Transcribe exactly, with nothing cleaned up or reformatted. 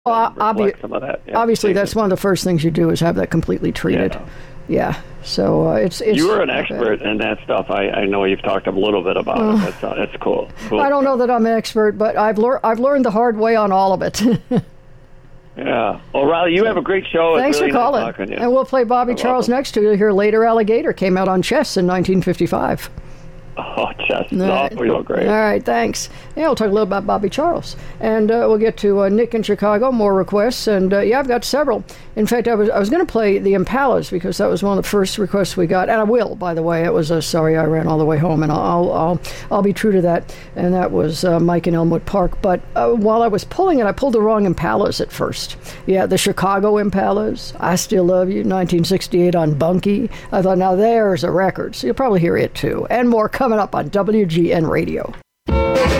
Well, obvi- some of that. Yeah. obviously, that's one of the first things you do is have that completely treated. Yeah. Yeah. So uh, it's it's. You were an expert in that stuff. I, I know you've talked a little bit about Uh, it. That's uh, that's cool. cool. I don't know that I'm an expert, but I've learned I've learned the hard way on all of it. Yeah. Well, Riley, you have a great show. It's Thanks really for calling. Nice talking to you. And we'll play Bobby You're Charles welcome. next to you here later. Alligator came out on Chess in nineteen fifty-five. Oh, Chess. All No, right. we look great. All right, thanks. Yeah, we'll talk a little about Bobby Charles. And uh, we'll get to uh, Nick in Chicago, more requests. And, uh, yeah, I've got several. In fact, I was I was going to play the Impalas because that was one of the first requests we got. And I will, by the way. It was uh, Sorry I Ran All the Way Home, and I'll I'll, I'll be true to that. And that was uh, Mike in Elmwood Park. But uh, while I was pulling it, I pulled the wrong Impalas at first. Yeah, the Chicago Impalas, I Still Love You, nineteen sixty-eight on Bunky. I thought, now there's a record. So you'll probably hear it, too. And more coming up on W G N Radio.